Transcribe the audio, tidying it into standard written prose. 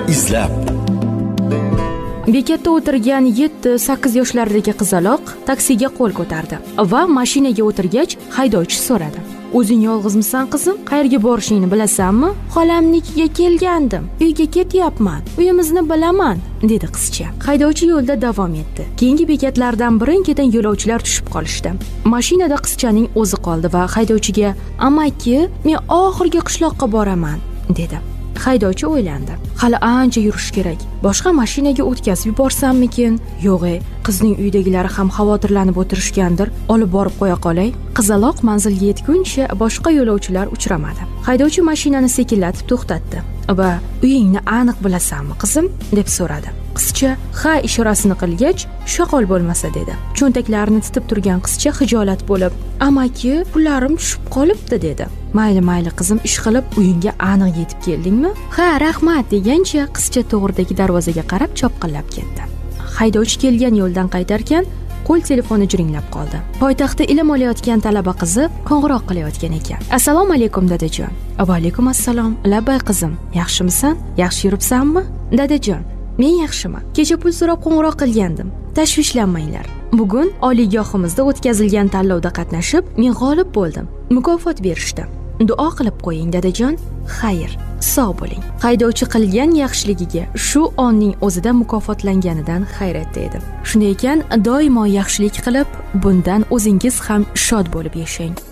izlab. Bekatda o'tirgan 7-8 yoshlardagi qizaloq taksiga qo'l ko'tardi va mashinaga o'tirgach haydovchi so'radi: "O'zing yolg'izmisan qizim? Qayerga borishingni bilasanmi?" "Xolamnikiga kelgandim. Uyga ketyapman. Uyimizni bilaman", dedi qizcha. Haydovchi yo'lda davom etdi. Keyingi bekatlardan birin-ketin yo'lovchilar tushib qolishdi. Mashinada qizchaning o'zi qoldi va haydovchiga: "Amaki, men oxirgi qishloqqa boraman", dedi. Haydovchi o'ylandi. Hali ancha yurish kerak. Boshqa mashinaga o'tkazib yuborsammikin? Yo'q, qizning uydagilari ham xavotirlanib o'tirishgandir. Olib borib qo'ya qolay. Qizaloq manzilga yetguncha boshqa yo'lovchilar uchramadi. Haydovchi mashinani sekinlatib to'xtatdi va "Uyingni aniq bilasanmi, qizim?" deb so'radi. Qizcha ha ishorasini qilgach, "Shoqol bo'lmasa", dedi. Cho'ntaklarini titib turgan qizcha xijolat bo'lib: "Amaki, pullarim tushib qolibdi", dedi. Mayli qizim, ish qilib uyingga aniq yetib keldingmi?" "Ha, rahmat", degancha qizcha to'g'ridagi darvozaga qarab chopqillab ketdi. Haydovchi kelgan yo'ldan qaytarkan, qo'l telefoni jiringlab qoldi. Poytaxtda ilm olayotgan talaba qizi qo'ng'iroq qilayotgan ekan. "Assalomu alaykum, dadajon." "Va alaykum assalom. Labbay qizim, yaxshimisan? Yaxshi yuribsanmi?" "Dadajon, men yaxshiman. Kecha pul so'rab qo'ng'iroq qilgandim. Tashvishlanmanglar. Bugun oliygohimizda o'tkazilgan tanlovda qatnashib, men g'olib bo'ldim. Mukofot berishdi. Duo qilib qo'ying, dadajon." "Xayr, sog' bo'ling." Haydovchi qilgan yaxshiligiga shu onning o'zida mukofotlanganidan hayratda edi. Shunday ekan, doimo yaxshilik qilib, bundan o'zingiz ham shod bo'lib yashang.